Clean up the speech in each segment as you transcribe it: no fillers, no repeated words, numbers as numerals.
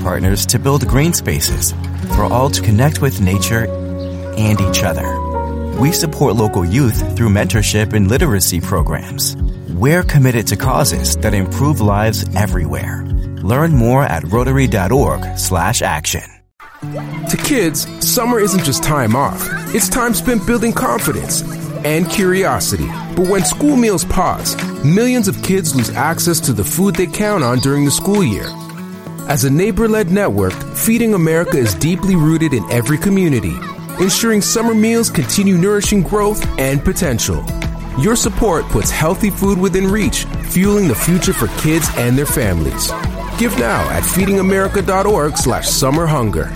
partners to build green spaces for all to connect with nature and each other. We support local youth through mentorship and literacy programs. We're committed to causes that improve lives everywhere. Learn more at Rotary.org/action. To kids, summer isn't just time off. It's time spent building confidence and curiosity. But when school meals pause, millions of kids lose access to the food they count on during the school year. As a neighbor-led network, Feeding America is deeply rooted in every community, ensuring summer meals continue nourishing growth and potential. Your support puts healthy food within reach, fueling the future for kids and their families. Give now at feedingamerica.org/summerhunger.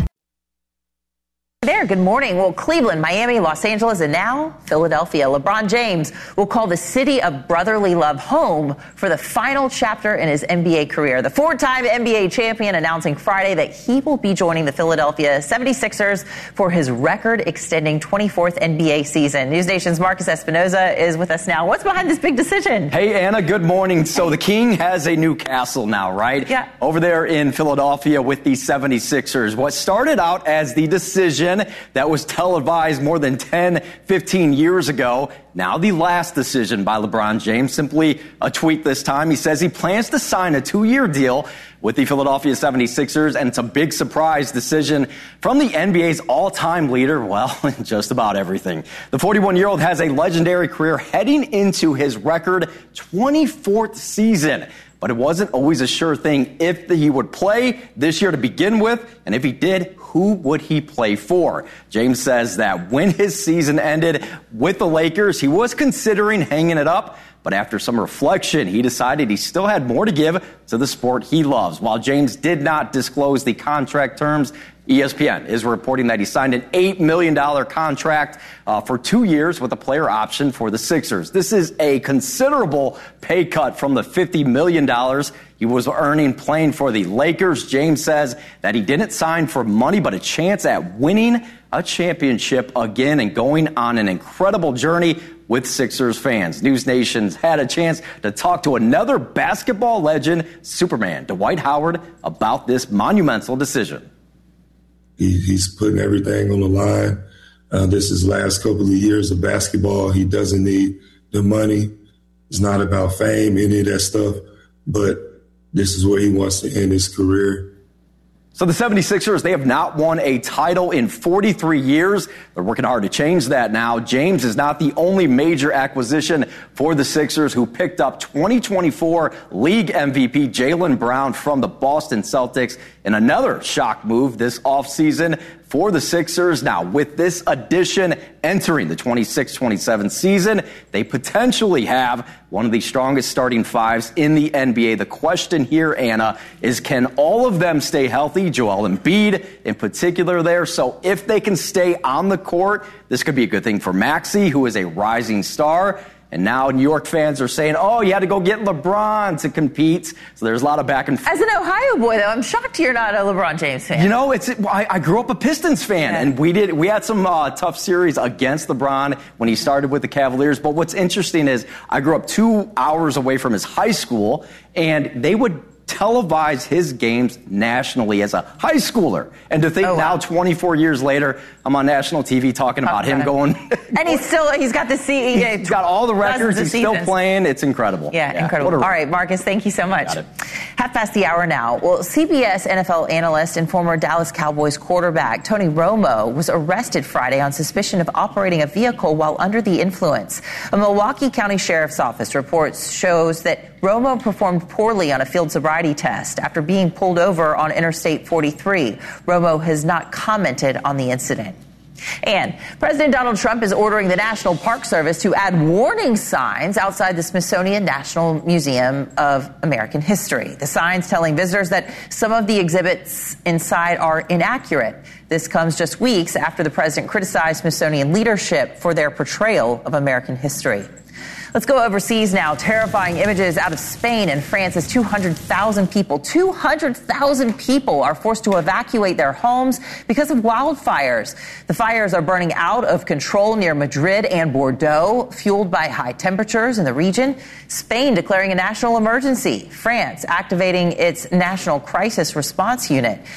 There, good morning. Well, Cleveland, Miami, Los Angeles, and now Philadelphia. LeBron James will call the city of brotherly love home for the final chapter in his NBA career. The four-time NBA champion announcing Friday that he will be joining the Philadelphia 76ers for his record-extending 24th NBA season. News Nation's Marcus Espinoza is with us now. What's behind this big decision? Hey, Anna, good morning. So the King has a new castle now, right? Yeah. Over there in Philadelphia with the 76ers. What started out as the decision that was televised more than 10, 15 years ago. Now the last decision by LeBron James, simply a tweet this time. He says he plans to sign a 2-year deal with the Philadelphia 76ers, and it's a big surprise decision from the NBA's all-time leader, well, just about everything. The 41-year-old has a legendary career heading into his record 24th season. But it wasn't always a sure thing if he would play this year to begin with, and if he did, who would he play for? James says that when his season ended with the Lakers, he was considering hanging it up, but after some reflection, he decided he still had more to give to the sport he loves. While James did not disclose the contract terms, ESPN is reporting that he signed an $8 million contract for 2 years with a player option for the Sixers. This is a considerable pay cut from the $50 million he was earning playing for the Lakers. James says that he didn't sign for money, but a chance at winning a championship again and going on an incredible journey with Sixers fans. News Nation's had a chance to talk to another basketball legend, Superman Dwight Howard, about this monumental decision. He's putting everything on the line. This is last couple of years of basketball. He doesn't need the money. It's not about fame, any of that stuff. But this is where he wants to end his career. So the 76ers, they have not won a title in 43 years. They're working hard to change that now. James is not the only major acquisition for the Sixers, who picked up 2024 league MVP Jaylen Brown from the Boston Celtics in another shock move this offseason for the Sixers. Now, with this addition entering the 26-27 season, they potentially have one of the strongest starting fives in the NBA. The question here, Anna, is can all of them stay healthy? Joel Embiid in particular there. So if they can stay on the court, this could be a good thing for Maxey, who is a rising star. And now New York fans are saying, oh, you had to go get LeBron to compete. So there's a lot of back and forth. As an Ohio boy, though, I'm shocked you're not a LeBron James fan. You know, I grew up a Pistons fan, and we had some tough series against LeBron when he started with the Cavaliers. But what's interesting is I grew up 2 hours away from his high school, and they would televise his games nationally as a high schooler. And to think now, 24 years later, I'm on national TV talking about him going. And he's got the CE. He's got all the records. He's still playing. It's incredible. Yeah, incredible. All right, Marcus, thank you so much. Got it. Half past the hour now. Well, CBS NFL analyst and former Dallas Cowboys quarterback Tony Romo was arrested Friday on suspicion of operating a vehicle while under the influence. A Milwaukee County Sheriff's Office reports shows that Romo performed poorly on a field sobriety test after being pulled over on Interstate 43. Romo has not commented on the incident. And President Donald Trump is ordering the National Park Service to add warning signs outside the Smithsonian National Museum of American History. The signs telling visitors that some of the exhibits inside are inaccurate. This comes just weeks after the president criticized Smithsonian leadership for their portrayal of American history. Let's go overseas now. Terrifying images out of Spain and France as 200,000 people are forced to evacuate their homes because of wildfires. The fires are burning out of control near Madrid and Bordeaux, fueled by high temperatures in the region. Spain declaring a national emergency. France activating its National Crisis Response Unit.